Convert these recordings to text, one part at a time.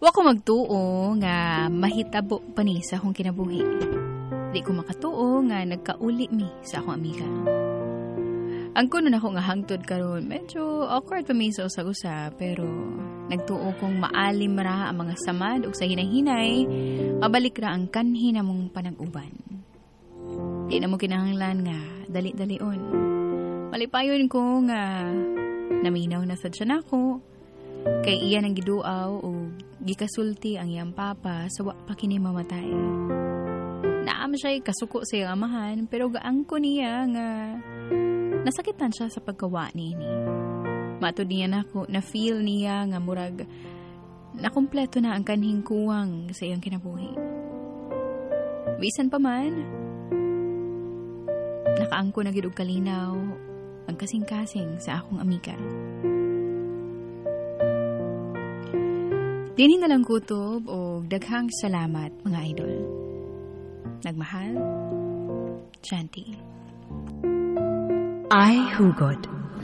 Wa ko magtuo nga mahitabo pa ni sa akong kinabuhi. Di ko makatuo nga nagkauli mi sa akong amiga. Ang kuno na ako nga hangtod karon, medyo awkward pa mi sa usag-usa, pero nagtuo kong maalim ra ang mga samad ug sa hinay-hinay, mabalik ra ang kanhi namong panag-uban. Di na mo kinahanglan nga dali-dalion. Malipayon ko nga naminaw na sad siya nako. Kay iya nang giduaw o gikasulti ang iyang papa sa wa pa kini mamatay. Naam siya'y kasuko sa iyang amahan, pero gaang ko niya nga nasakitan siya sa pagkawa ni. Matod niya na feel niya nga murag nakumpleto na ang kanhing kuwang sa iyang kinabuhi. Bisan pa man, nakaangko na gid og kalinaw ang kasing-kasing sa akong amiga. Dinhi na lang kutob o daghang salamat mga idol. Nagmahal, Chanti. Ay Hugot.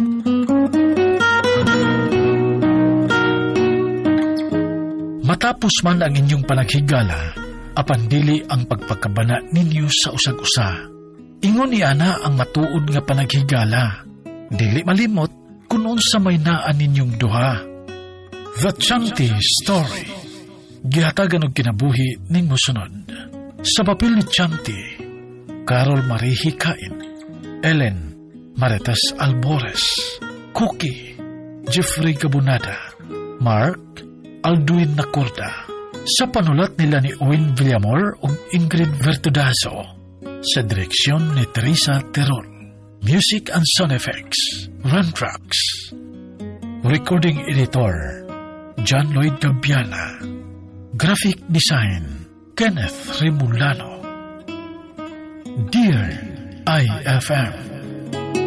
Matapos man ang inyong panaghigala, apan dili ang pagpakabana ninyo sa usag-usa. Ingon ni ana ang matuod nga panaghigala. Dili malimot kung unsa may naan ninyong duha. The Chanti Story. Gihatagan og kinabuhi ning mosunod. Sa papel ni Chanti, Carol Marie Hikain, Ellen Marites Albores, Cookie, Jeffrey Gabunada, Mark Alduin Nacorda. Sa panulat nila ni Owen Villamor ug Ingrid Vertudazo. Sa direksyon ni Teresa Terol. Music and sound effects, Rantrax. Recording editor, John Lloyd Gabiana. Graphic design, Kenneth Remulano. Dear IFM.